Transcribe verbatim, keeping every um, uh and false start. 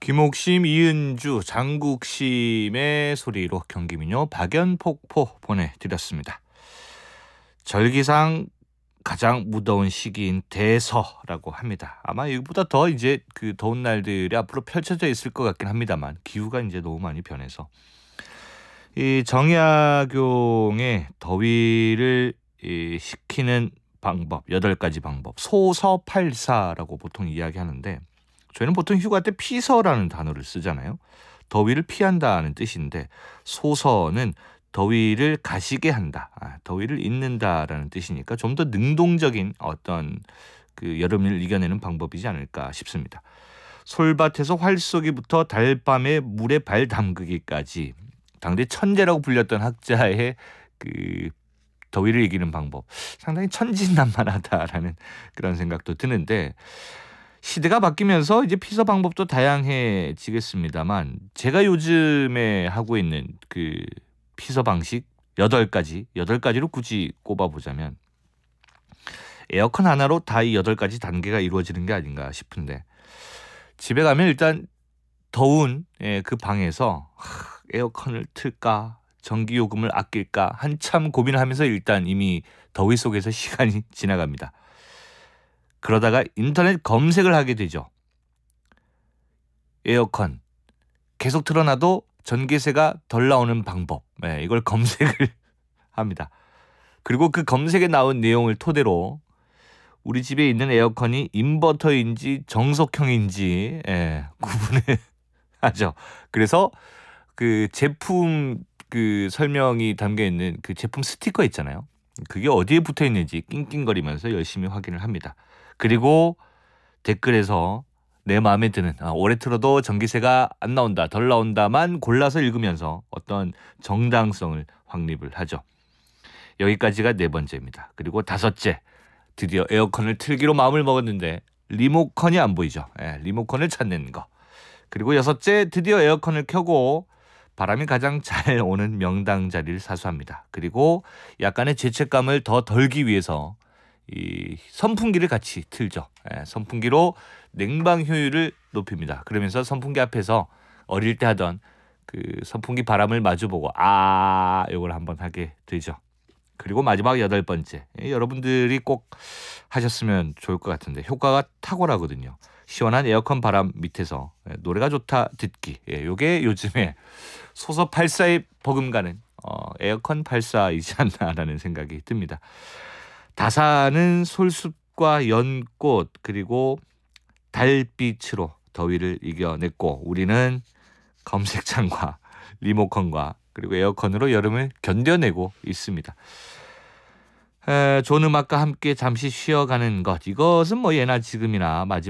김옥심, 이은주, 장국심의 소리로 경기민요 박연폭포 보내드렸습니다. 절기상 가장 무더운 시기인 대서라고 합니다. 아마 이보다 더 이제 그 더운 날들이 앞으로 펼쳐져 있을 것 같긴 합니다만 기후가 이제 너무 많이 변해서 이 정약용의 더위를 이 식히는 방법 여덟 가지 방법 소서팔사라고 보통 이야기하는데 저희는 보통 휴가 때 피서라는 단어를 쓰잖아요. 더위를 피한다는 뜻인데 소서는 더위를 가시게 한다, 아, 더위를 잊는다라는 뜻이니까 좀 더 능동적인 어떤 그 여름을 이겨내는 방법이지 않을까 싶습니다. 솔밭에서 활쏘기부터 달밤에 물에 발 담그기까지 당대 천재라고 불렸던 학자의 그 더위를 이기는 방법 상당히 천진난만하다라는 그런 생각도 드는데 시대가 바뀌면서 이제 피서 방법도 다양해지겠습니다만 제가 요즘에 하고 있는 그 피서 방식 여덟 가지, 여덟 가지로 굳이 꼽아보자면 에어컨 하나로 다 이 여덟 가지 단계가 이루어지는 게 아닌가 싶은데 집에 가면 일단 더운 그 방에서 에어컨을 틀까 전기요금을 아낄까 한참 고민하면서 일단 이미 더위 속에서 시간이 지나갑니다. 그러다가 인터넷 검색을 하게 되죠. 에어컨 계속 틀어놔도 전기세가 덜 나오는 방법, 네, 이걸 검색을 합니다. 그리고 그 검색에 나온 내용을 토대로 우리 집에 있는 에어컨이 인버터인지 정석형인지 예, 구분을 하죠. 그래서 그 제품 그 설명이 담겨 있는 그 제품 스티커 있잖아요. 그게 어디에 붙어 있는지 낑낑거리면서 열심히 확인을 합니다. 그리고 댓글에서 내 마음에 드는 아, 오래 틀어도 전기세가 안 나온다, 덜 나온다만 골라서 읽으면서 어떤 정당성을 확립을 하죠. 여기까지가 네 번째입니다. 그리고 다섯째, 드디어 에어컨을 틀기로 마음을 먹었는데 리모컨이 안 보이죠. 예, 리모컨을 찾는 거. 그리고 여섯째, 드디어 에어컨을 켜고 바람이 가장 잘 오는 명당 자리를 사수합니다. 그리고 약간의 죄책감을 더 덜기 위해서 이 선풍기를 같이 틀죠. 예, 선풍기로 냉방 효율을 높입니다. 그러면서 선풍기 앞에서 어릴 때 하던 그 선풍기 바람을 마주보고 아 이걸 한번 하게 되죠. 그리고 마지막 여덟 번째, 예, 여러분들이 꼭 하셨으면 좋을 것 같은데 효과가 탁월하거든요. 시원한 에어컨 바람 밑에서 예, 노래가 좋다 듣기. 예, 요게 요즘에 소서 팔사에 버금가는 어, 에어컨 팔사이지 않나라는 생각이 듭니다. 다사는 솔숲과 연꽃 그리고 달빛으로 더위를 이겨냈고 우리는 검색창과 리모컨과 그리고 에어컨으로 여름을 견뎌내고 있습니다. 에, 좋은 음악과 함께 잠시 쉬어가는 것, 이것은 뭐 예나 지금이나 마지막